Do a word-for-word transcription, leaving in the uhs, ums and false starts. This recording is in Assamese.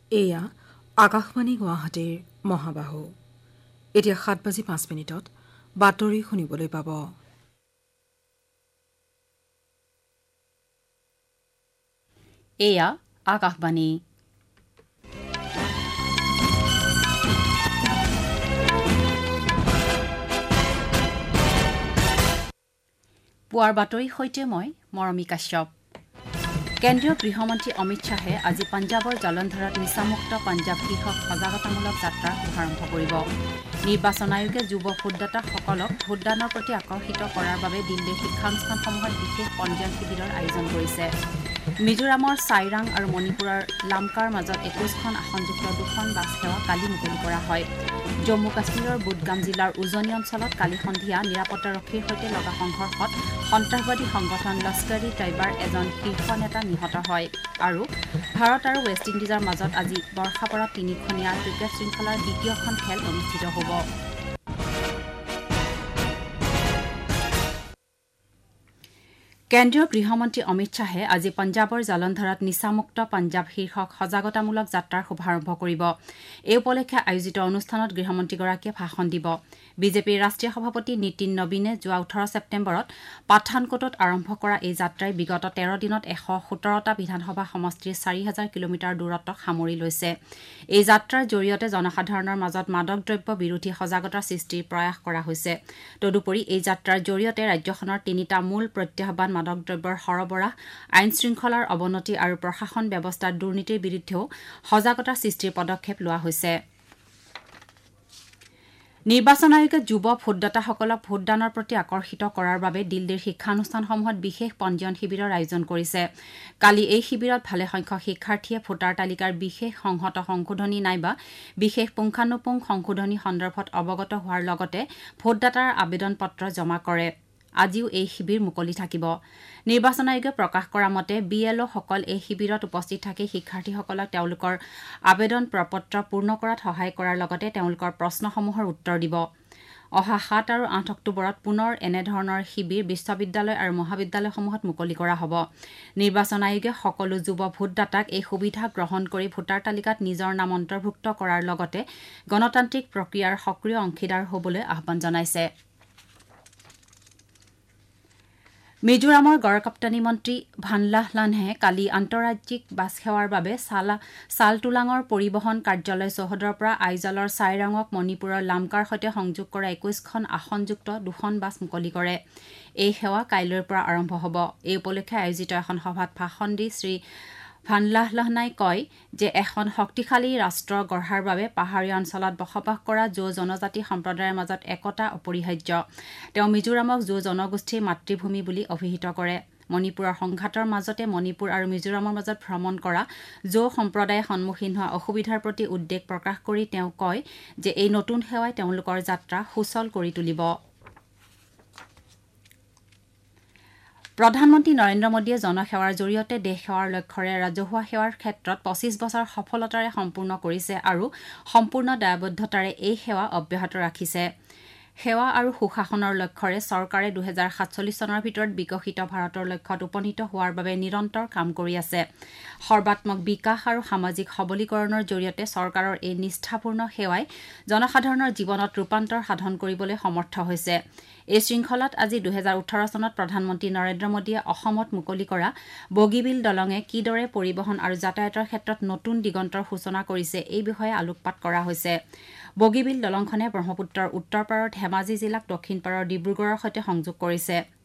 এয়া আকাশবাণী গুৱাহাটীৰ মহাবাহু। এতিয়া সাত বাজি পাঁচ মিনিটত বাতৰি শুনিবলৈ পাব। এয়া আকাশবাণী। পুৱাৰ বাতৰিৰ সৈতে মই মৰমী কাশ্যপ। কেন্দ্ৰীয় গৃহমন্ত্ৰী অমিত শ্বাহে আজি পঞ্জাৱৰ জলন্ধৰত নিচামুক্ত পঞ্জাৱ শীৰ্ষক সজাগতামূলক যাত্ৰাৰ শুভাৰম্ভ কৰিব। নিৰ্বাচন আয়োগে যুৱ ভোটদাতাসকলক ভোটদানৰ প্ৰতি আকৰ্ষিত কৰাৰ বাবে দিল্লীৰ শিক্ষানুষ্ঠানসমূহত বিশেষ পঞ্জীয়ন শিবিৰৰ আয়োজন কৰিছে। মিজোৰামৰ চাইৰাং আৰু মণিপুৰৰ লামকাৰ মাজত একৈশখন আসনযুক্ত দুখন বাছ সেৱা কালি মুকলি কৰা হয়। জম্মু কাশ্মীৰৰ বুদগাম জিলাৰ উজনি অঞ্চলত কালি সন্ধিয়া নিৰাপত্তাৰক্ষীৰ সৈতে লগা সংঘৰ্ষত সন্ত্ৰাসবাদী সংগঠন লস্কৰ ই তৈবাৰ এজন শীৰ্ষ নেতা নিহত হয়। আৰু ভাৰত আৰু ৱেষ্ট ইণ্ডিজৰ মাজত আজি বৰ্ষাপাৰাত তিনিখনীয়া ক্ৰিকেট শৃংখলাৰ দ্বিতীয়খন খেল অনুষ্ঠিত হ'ব। কেন্দ্ৰীয় গৃহমন্ত্ৰী অমিত শ্বাহে আজি পঞ্জাৱৰ জলন্ধৰত নিচামুক্ত পঞ্জাৱ শীৰ্ষক সজাগতামূলক যাত্ৰাৰ শুভাৰম্ভ কৰিব। এই উপলক্ষে আয়োজিত অনুষ্ঠানত গৃহমন্ত্ৰীগৰাকীয়ে ভাষণ দিব। বিজেপিৰ ৰাষ্ট্ৰীয় সভাপতি নীতিন নবীনে যোৱা ওঠৰ ছেপ্টেম্বৰত পাঠানকোটত আৰম্ভ কৰা এই যাত্ৰাই বিগত তেৰ দিনত এশ সোতৰটা বিধানসভা সমষ্টিৰ চাৰি হাজাৰ কিলোমিটাৰ দূৰত্বক সামৰি লৈছে। এই যাত্ৰাৰ জৰিয়তে জনসাধাৰণৰ মাজত মাদক দ্ৰব্য বিৰোধী সজাগতা সৃষ্টিৰ প্ৰয়াস কৰা হৈছে। তদুপৰি এই যাত্ৰাৰ জৰিয়তে ৰাজ্যখনৰ তিনিটা মূল প্ৰত্যাহ্বান মাদক দ্ৰব্যৰ সৰবৰাহ, আইন শৃংখলাৰ অৱনতি আৰু প্ৰশাসন ব্যৱস্থাত দুৰ্নীতিৰ বিৰুদ্ধেও সজাগতা সৃষ্টিৰ পদক্ষেপ লোৱা হৈছে। নিৰ্বাচন আয়োগে যুৱ ভোটদাতাসকলক ভোটদানৰ প্ৰতি আকৰ্ষিত কৰাৰ বাবে দিল্লীৰ শিক্ষানুষ্ঠানসমূহত বিশেষ পঞ্জীয়ন শিবিৰৰ আয়োজন কৰিছে। কালি এই শিবিৰত ভালেসংখ্যক শিক্ষাৰ্থীয়ে ভোটাৰ তালিকাৰ বিশেষ সংহত সংশোধনী নাইবা বিশেষ পুংখানুপুংখ সংশোধনী সন্দৰ্ভত অৱগত হোৱাৰ লগতে ভোটদাতাৰ আবেদন পত্ৰ জমা কৰে। আজিও এই শিবিৰ মুকলি থাকিব। নিৰ্বাচন আয়োগে প্ৰকাশ কৰা মতে বি এল অ'সকল এই শিবিৰত উপস্থিত থাকি শিক্ষাৰ্থীসকলক তেওঁলোকৰ আবেদন প্ৰপত্ৰ পূৰ্ণ কৰাত সহায় কৰাৰ লগতে তেওঁলোকৰ প্ৰশ্নসমূহৰ উত্তৰ দিব। অহা সাত আৰু আঠ অক্টোবৰত পুনৰ এনেধৰণৰ শিবিৰ বিশ্ববিদ্যালয় আৰু মহাবিদ্যালয়সমূহত মুকলি কৰা হ'ব। নিৰ্বাচন আয়োগে সকলো যুৱ ভোটদাতাক এই সুবিধা গ্ৰহণ কৰি ভোটাৰ তালিকাত নিজৰ নাম অন্তৰ্ভুক্ত কৰাৰ লগতে গণতান্ত্ৰিক প্ৰক্ৰিয়াৰ সক্ৰিয় অংশীদাৰ হ'বলৈ আহ্বান জনাইছে। মিজোৰামৰ গড়কাপ্তানী মন্ত্ৰী ভানলাহ লানহে কালি আন্তঃৰাজ্যিক বাছ সেৱাৰ বাবে চালটোলাঙৰ পৰিবহণ কাৰ্যালয় চৌহদৰ পৰা আইজলৰ চাইৰাঙক মণিপুৰৰ লামকাৰ সৈতে সংযোগ কৰা একৈশখন আসনযুক্ত দুখন বাছ মুকলি কৰে। এই সেৱা কাইলৈৰ পৰা আৰম্ভ হ'ব। এই উপলক্ষে আয়োজিত এখন সভাত ভাষণ দি শ্ৰী ভানলাহলাই কয় যে এখন শক্তিশালী ৰাষ্ট্ৰ গঢ়াৰ বাবে পাহাৰীয়া অঞ্চলত বসবাস কৰা জো জনজাতি সম্প্ৰদায়ৰ মাজত একতা অপৰিহাৰ্য। তেওঁ মিজোৰামক জো জনগোষ্ঠীৰ মাতৃভূমি বুলি অভিহিত কৰে। মণিপুৰৰ সংঘাতৰ মাজতে মণিপুৰ আৰু মিজোৰামৰ মাজত ভ্ৰমণ কৰা জো সম্প্ৰদায়ে সন্মুখীন হোৱা অসুবিধাৰ প্ৰতি উদ্বেগ প্ৰকাশ কৰি তেওঁ কয় যে এই নতুন সেৱাই তেওঁলোকৰ যাত্ৰা সুচল কৰি তুলিব। প্ৰধানমন্ত্ৰী নৰেন্দ্ৰ মোদীয়ে জনসেৱাৰ জৰিয়তে দেশ সেৱাৰ লক্ষ্যৰে ৰাজহুৱা সেৱাৰ ক্ষেত্ৰত পঁচিছ বছৰ সফলতাৰে সম্পূৰ্ণ কৰিছে আৰু সম্পূৰ্ণ দায়বদ্ধতাৰে এই সেৱা অব্যাহত ৰাখিছে। সেৱা আৰু সুশাসনৰ লক্ষ্যৰে চৰকাৰে দুহেজাৰ সাতচল্লিছ চনৰ ভিতৰত বিকশিত ভাৰতৰ লক্ষ্যত উপনীত হোৱাৰ বাবে নিৰন্তৰ কাম কৰি আছে। সৰ্বাত্মক বিকাশ আৰু সামাজিক সবলীকৰণৰ জৰিয়তে চৰকাৰৰ এই নিষ্ঠাপূৰ্ণ সেৱাই জনসাধাৰণৰ জীৱনত ৰূপান্তৰ সাধন কৰিবলৈ সমৰ্থ হৈছে। এই শৃংখলাত আজি দুহেজাৰ ওঠৰ চনত প্ৰধানমন্ত্ৰী নৰেন্দ্ৰ মোদীয়ে অসমত মুকলি কৰা বগীবিল দলঙে কিদৰে পৰিবহণ আৰু যাতায়াতৰ ক্ষেত্ৰত নতুন দিগন্তৰ সূচনা কৰিছে এই বিষয়ে আলোকপাত কৰা হৈছে। বগীবিল দলংখনে ব্ৰহ্মপুত্ৰৰ উত্তৰ পাৰৰ ধেমাজি জিলাক দক্ষিণ পাৰৰ ডিব্ৰুগড়ৰ সৈতে সংযোগ কৰিছে।